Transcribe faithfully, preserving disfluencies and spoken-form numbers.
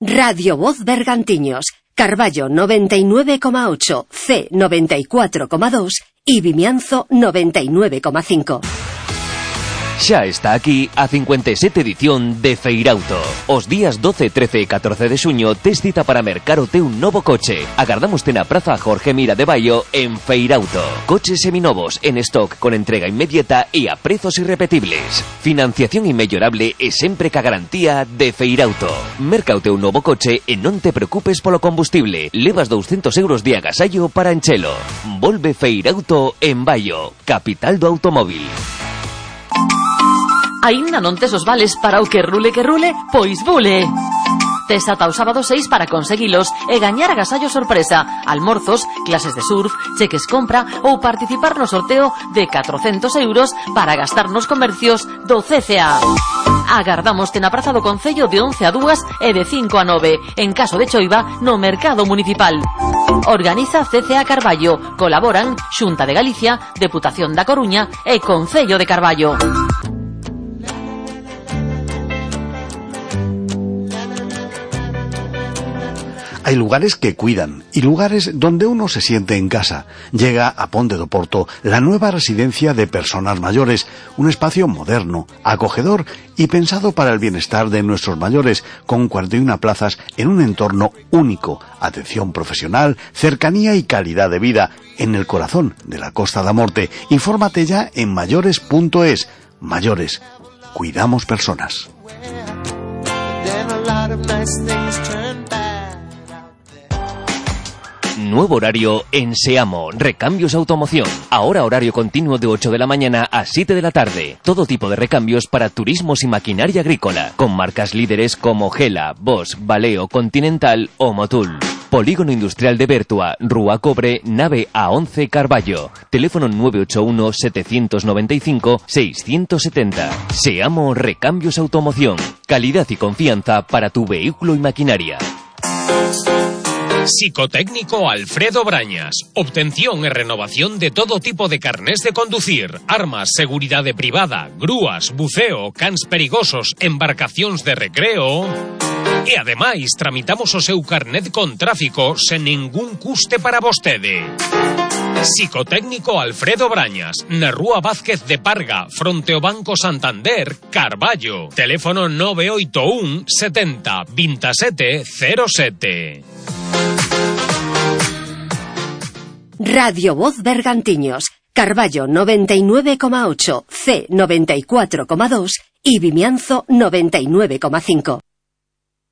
Radio Voz Bergantiños, Carballo noventa y nueve coma ocho, C noventa y cuatro coma dos y Vimianzo noventa y nueve coma cinco. Xa está aquí a cincuenta e sete edición de Feirauto. Os días doce, trece e catorce de xuño tes cita para mercar o teu novo coche. Agardámoste na Praza Jorge Mira de Baio en Feirauto. Coches seminovos en stock con entrega inmediata e a prezos irrepetibles. Financiación inmellorable e sempre ca garantía de Feirauto. Merca o teu novo coche e non te preocupes polo combustible. Levas doscientos euros de agasallo para enchelo. Volve Feirauto en Baio, capital do automóvil. Aínda non tes os vales para o que rule que rule? Pois bule! Tes ata o sábado seis para conseguilos e gañar agasallo sorpresa, almorzos, clases de surf, cheques compra ou participar no sorteo de catrocentos euros para gastar nos comercios do C C A. Agardámoste na Praza do Concello de once a dúas e de cinco a nove, en caso de choiva, no Mercado Municipal. Organiza C C A Carballo. Colaboran Xunta de Galicia, Deputación da Coruña e Concello de Carballo. Hay lugares que cuidan y lugares donde uno se siente en casa. Llega a Ponte do Porto la nueva residencia de personas mayores, un espacio moderno, acogedor y pensado para el bienestar de nuestros mayores, con cuarenta y una plazas en un entorno único, atención profesional, cercanía y calidad de vida, en el corazón de la Costa da Morte. Infórmate ya en mayores punto es. Mayores, cuidamos personas. Nuevo horario en Seamo, Recambios Automoción. Ahora horario continuo de ocho de la mañana a siete de la tarde. Todo tipo de recambios para turismos y maquinaria agrícola, con marcas líderes como Gela, Bosch, Valeo, Continental o Motul. Polígono Industrial de Bertua, Rúa Cobre, nave A once Carballo. Teléfono nueve ocho uno, siete nueve cinco, seis siete cero. Seamo Recambios Automoción. Calidad y confianza para tu vehículo y maquinaria. Psicotécnico Alfredo Brañas. Obtención e renovación de todo tipo de carnés de conducir, armas, seguridade privada, grúas, buceo, cans perigosos, embarcacións de recreo. E ademais tramitamos o seu carnet con tráfico sen ningún custe para vostede. Psicotécnico Alfredo Brañas, na Rúa Vázquez de Parga, fronte ao Banco Santander, Carballo. Teléfono nove oito un, setenta, veintisiete cero sete. Radio Voz Bergantiños, Carballo noventa y nueve coma ocho, C noventa y cuatro coma dos y Vimianzo noventa y nueve coma cinco.